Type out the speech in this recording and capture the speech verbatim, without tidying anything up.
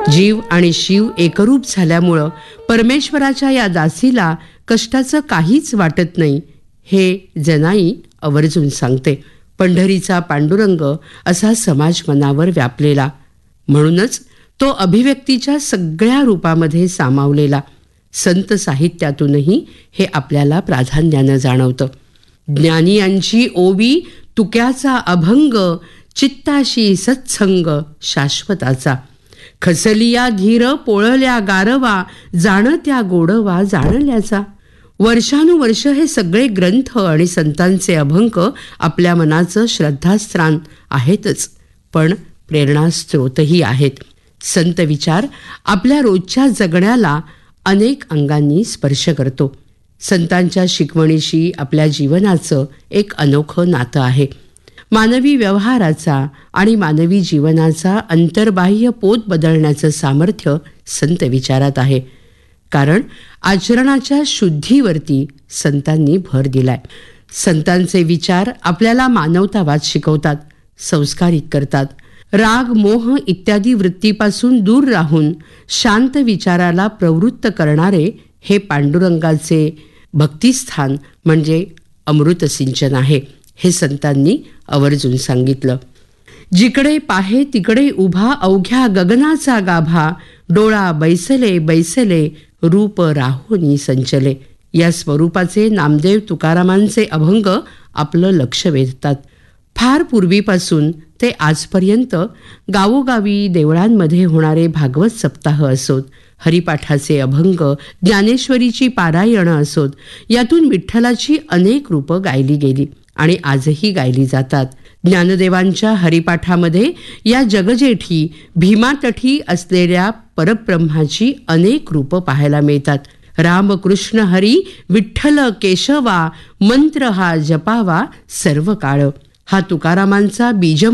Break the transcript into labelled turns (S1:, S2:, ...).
S1: जीव आणि शिव एकरूप झाल्यामुळं परमेश्वराच्या या दासीला कष्टाचं काहीच वाटत नाही हे जनाई आवर्जून सांगते. पंढरीचा पांडुरंग असा समाज मनावर व्यापलेला, म्हणूनच तो अभिव्यक्तीच्या सगळ्या रूपामध्ये सामावलेला. संत साहित्यातूनही हे आपल्याला प्राधान्यानं जाणवतं. ज्ञानियांची ओवी तुक्याचा अभंग, चित्ताशी सत्संग शाश्वताचा. खसलिया धीर पोळल्या गारवा, जाणत्या गोडवा जाणल्याचा. वर्षानुवर्ष हे सगळे ग्रंथ आणि संतांचे अभंग आपल्या मनाचं श्रद्धास्थान आहेतच, पण प्रेरणास्त्रोतही आहेत. संत विचार आपल्या रोजच्या जगण्याला अनेक अंगांनी स्पर्श करतो. संतांच्या शिकवणीशी आपल्या जीवनाचं एक अनोखं नातं आहे. मानवी व्यवहाराचा आणि मानवी जीवनाचा अंतर्बाह्य पोत बदलण्याचं सामर्थ्य संत विचारात आहे. कारण आचरणाच्या शुद्धीवरती संतांनी भर दिलाय. संतांचे विचार आपल्याला मानवतावाद शिकवतात, संस्कारित करतात. राग मोह इत्यादी वृत्तीपासून दूर राहून शांत विचाराला प्रवृत्त करणारे हे पांडुरंगाचे भक्तिस्थान म्हणजे अमृत सिंचन आहे, हे संतांनी आवर्जून सांगितलं. जिकडे पाहे तिकडे उभा अवघ्या गगनाचा गाभा, डोळा बैसले बैसले रूप राहोनी संचले. या स्वरूपाचे नामदेव तुकारामांचे अभंग आपलं लक्ष वेधतात. फार पूर्वीपासून ते आजपर्यंत गावोगावी देवळांमध्ये होणारे भागवत सप्ताह असोत, हरिपाठाचे अभंग, ज्ञानेश्वरीची पारायणं असोत, यातून विठ्ठलाची अनेक रूपं गायली गेली आणि आजही गायली जातात. ज्ञानदेवांच्या हरिपाठामध्ये या जगजेठी भीमातठी असलेल्या परब्रह्माची अनेक रूपं पाहायला मिळतात. राम कृष्ण हरी विठ्ठल केशवा, मंत्र हा जपावा सर्व काळ. हा तुकारामांचा बीज